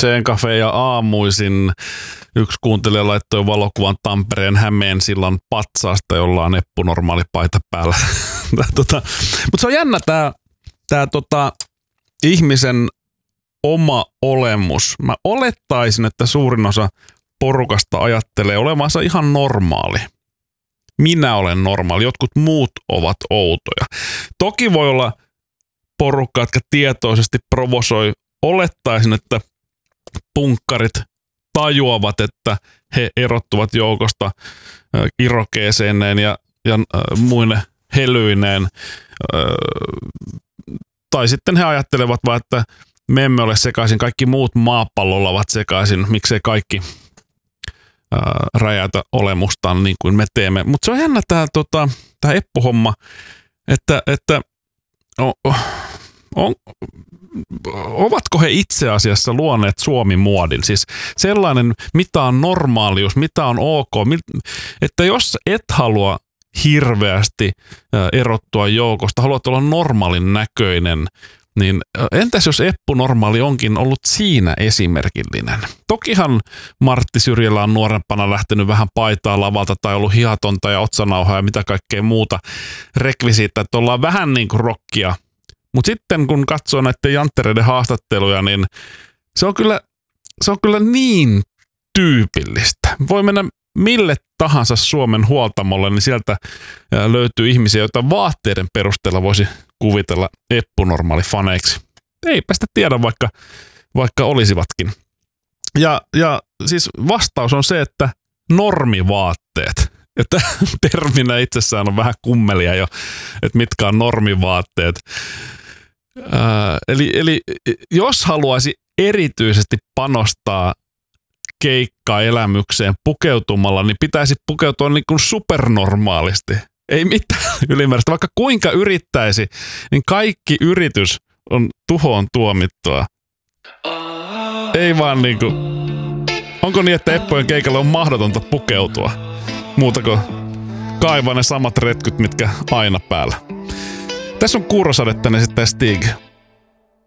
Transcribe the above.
Cafe ja aamuisin yksi kuuntelija laittoi valokuvan Tampereen Hämeensillan patsaasta, jolla on Eppu normaali paita päällä. Mutta se on jännä tää ihmisen oma olemus. Mä olettaisin, että suurin osa porukasta ajattelee olevansa ihan normaali. Minä olen normaali, jotkut muut ovat outoja. Toki voi olla porukka, jotka tietoisesti provosoi. Olettaisin, että punkkarit tajuavat, että he erottuvat joukosta irokeeseineen ja muine helyineen. Tai sitten he ajattelevat vaan, että me emme ole sekaisin, kaikki muut maapallolla ovat sekaisin, miksei kaikki räjäytä olemustaan niin kuin me teemme. Mutta se on jännä tämä Eppu-homma, että ovatko he itse asiassa luoneet Suomi-muodin? Siis sellainen, mitä on normaalius, mitä on ok, että jos et halua hirveästi erottua joukosta, haluat olla normaalin näköinen, niin entäs jos Eppu Normaali onkin ollut siinä esimerkillinen? Tokihan Martti Syrjälä on nuorempana lähtenyt vähän paitaa lavalta tai ollut hihatonta ja otsanauhaa ja mitä kaikkea muuta rekvisiittaa, että ollaan vähän niin kuin rockia. Mutta sitten kun katsoo näiden janttereiden haastatteluja, niin se on kyllä niin tyypillistä. Voi mennä mille tahansa Suomen huoltamolle, niin sieltä löytyy ihmisiä, joita vaatteiden perusteella voisi kuvitella Eppu-normaali-faneiksi. Eipä sitä tiedä, vaikka olisivatkin. Ja siis vastaus on se, että normivaatteet. Että terminä itsessään on vähän kummelia jo, että mitkä on normivaatteet. Eli jos haluaisi erityisesti panostaa keikkaelämykseen pukeutumalla, niin pitäisi pukeutua niin kuin supernormaalisti. Ei mitään ylimääräistä. Vaikka kuinka yrittäisi, niin kaikki yritys on tuhoon tuomittua. Ei vaan niinku. Onko niin, että Eppojen keikalle on mahdotonta pukeutua? Muuta kuin kaivaa ne samat retkyt, mitkä aina päällä. Tässä on Kuurosadetta, ne sitten Stig.